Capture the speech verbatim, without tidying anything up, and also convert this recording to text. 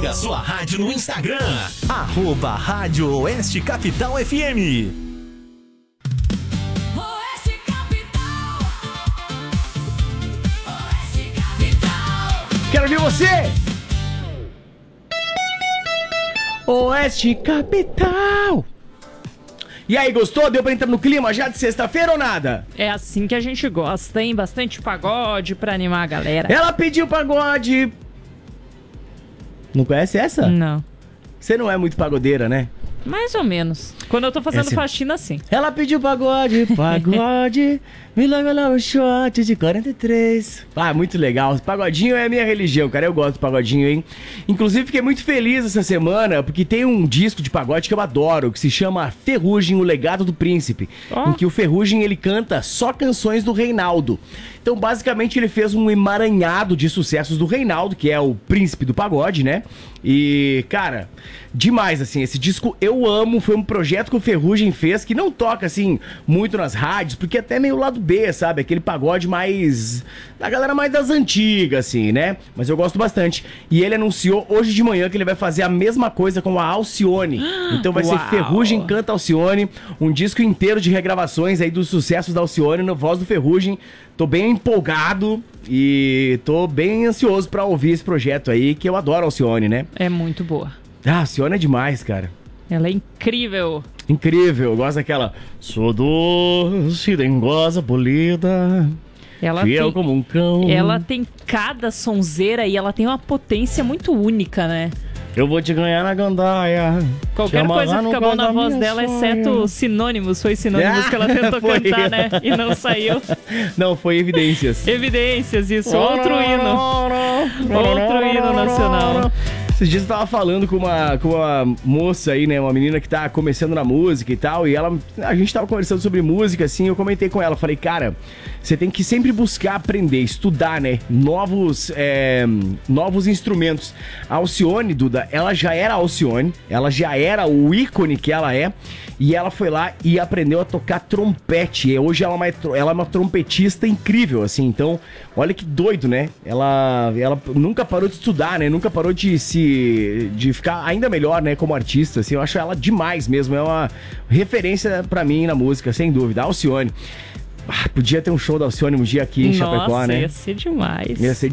Siga sua rádio no Instagram, arroba Rádio Oeste Capital F M. Oeste Capital. Oeste Capital. Quero ver você! Oeste Capital! E aí, gostou? Deu pra entrar no clima já de sexta-feira ou nada? É assim que a gente gosta, hein? Bastante pagode pra animar a galera. Ela pediu pagode. Não conhece essa? Não. Você não é muito pagodeira, né? Mais ou menos. Quando eu tô fazendo Essa- faxina, sim. Ela pediu pagode, pagode, me leva lá um shot de quarenta e três. Ah, muito legal. Pagodinho é a minha religião, cara. Eu gosto do pagodinho, hein? Inclusive, fiquei muito feliz essa semana, porque tem um disco de pagode que eu adoro, que se chama Ferrugem, o Legado do Príncipe. Ó. Em que o Ferrugem, ele canta só canções do Reinaldo. Então, basicamente, ele fez um emaranhado de sucessos do Reinaldo, que é o príncipe do pagode, né? E, cara, demais, assim, esse disco eu amo, foi um projeto que o Ferrugem fez, que não toca, assim, muito nas rádios, porque até meio lado B, sabe? Aquele pagode mais... da galera mais das antigas, assim, né? Mas eu gosto bastante. E ele anunciou hoje de manhã que ele vai fazer a mesma coisa com a Alcione. Então vai Uau. ser Ferrugem canta Alcione, um disco inteiro de regravações aí dos sucessos da Alcione na voz do Ferrugem. Tô bem empolgado e tô bem ansioso pra ouvir esse projeto aí, que eu adoro a Alcione, né? É muito boa. Ah, a Alcione é demais, cara. Ela é incrível. Incrível, eu gosto daquela... Sou doce, dengosa, polida, Ela fiel tem, como um cão. ela tem cada sonzeira e ela tem uma potência muito única, né? Eu vou te ganhar na gandaia. Qualquer te coisa amarrar no fica bom colo na da voz minha dela, sonha. exceto sinônimos. Foi sinônimos que ela tentou Foi. cantar, né? E não saiu. Não, foi Evidências. Evidências, isso. Outro hino. Outro hino nacional. Esses dias eu tava falando com uma, com uma moça aí, né? Uma menina que tá começando na música e tal. E ela, a gente tava conversando sobre música, assim. Eu comentei com ela. Falei, cara, você tem que sempre buscar aprender, estudar, né? Novos, é, novos instrumentos. A Alcione, Duda, ela já era Alcione. Ela já era o ícone que ela é. E ela foi lá e aprendeu a tocar trompete. E hoje ela é, uma, ela é uma trompetista incrível, assim. Então, olha que doido, né? Ela, ela nunca parou de estudar, né? Nunca parou de se de ficar ainda melhor, né? Como artista, assim. Eu acho ela demais mesmo. É uma referência pra mim na música, sem dúvida. A Alcione. Ah, podia ter um show da Alcione um dia aqui em Chapecó, Nossa, né? ia ser demais. Ia ser